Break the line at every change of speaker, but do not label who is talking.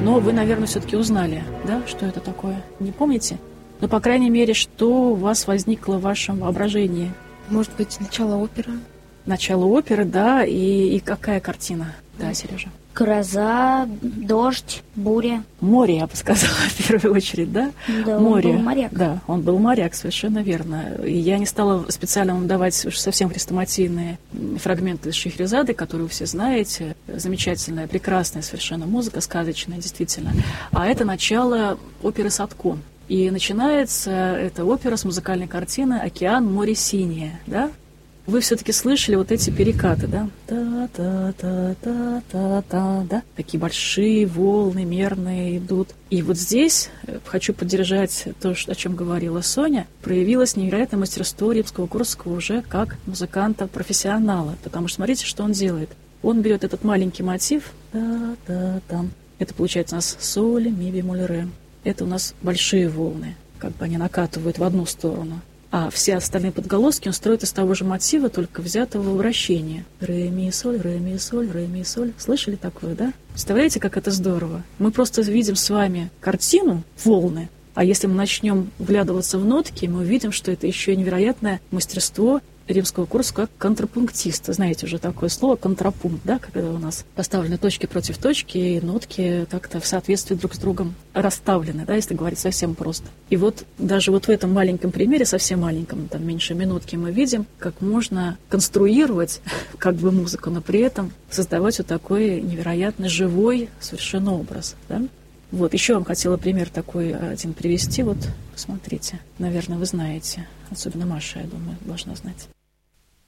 Но вы, наверное, все-таки узнали, да, что это такое? Не помните? Но, по крайней мере, что у вас возникло в вашем воображении?
Может быть, начало оперы?
Начало оперы, да, и какая картина? Да, Сережа.
Гроза, дождь, буря.
Море, я бы сказала, в первую очередь, да?
Да,
Море.
он был моряк.
Да, он был моряк, совершенно верно. И я не стала специально вам давать уж совсем хрестоматийные фрагменты из Шахерезады, которые вы все знаете. Замечательная, прекрасная совершенно музыка, сказочная, действительно. А это начало оперы Садко. И начинается эта опера с музыкальной картины «Океан, море синее», да? Вы все-таки слышали вот эти перекаты, да? Та-та-та-та-та-та, да? Такие большие волны, мерные идут. И вот здесь, хочу поддержать то, о чем говорила Соня, проявилось невероятное мастерство Римского-Корсакова уже как музыканта-профессионала. Потому что смотрите, что он делает. Он берет этот маленький мотив, та-та-там. Это получается у нас соль, ми, бемоль, ре. Это у нас большие волны, как бы они накатывают в одну сторону. А все остальные подголоски он строит из того же мотива, только взятого в обращение. Ре, ми, соль, ре, ми, соль, ре, ми, соль. Слышали такое, да? Представляете, как это здорово? Мы просто видим с вами картину, волны, а если мы начнем вглядываться в нотки, мы увидим, что это еще и невероятное мастерство Римского-Корсакова как контрапунктиста. Знаете уже такое слово контрапункт, да, когда у нас поставлены точки против точки, и нотки как-то в соответствии друг с другом расставлены, да, если говорить совсем просто. И вот даже вот в этом маленьком примере, совсем маленьком, там меньше минутки, мы видим, как можно конструировать как бы музыку, но при этом создавать вот такой невероятно живой совершенно образ, да. Вот, еще вам хотела пример такой один привести. Вот, посмотрите. Наверное, вы знаете. Особенно Маша, я думаю, должна знать.